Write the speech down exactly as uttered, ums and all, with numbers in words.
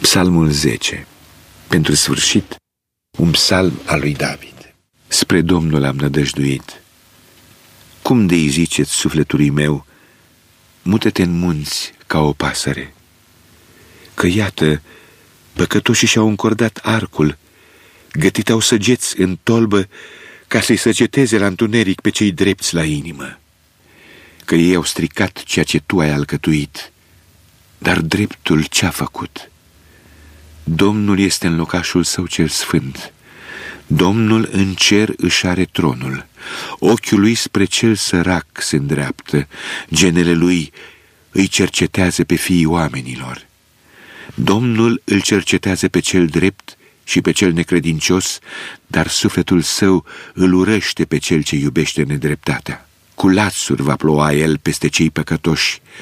Psalmul zece. Pentru sfârșit, un psalm al lui David. Spre Domnul am nădăjduit. Cum de-i ziceți sufletului meu, mută-te în munți ca o pasăre? Că iată, păcătoșii și-au încordat arcul, gătit au săgeți în tolbă ca să-i săgeteze la întuneric pe cei drepți la inimă. Că ei au stricat ceea ce tu ai alcătuit, dar dreptul ce-a făcut? Domnul este în locașul său cel sfânt. Domnul în cer își are tronul. Ochiul lui spre cel sărac se îndreaptă. Genele lui îi cercetează pe fiii oamenilor. Domnul îl cercetează pe cel drept și pe cel necredincios, dar sufletul său îl urăște pe cel ce iubește nedreptatea. Cu lațuri va ploua el peste cei păcătoși,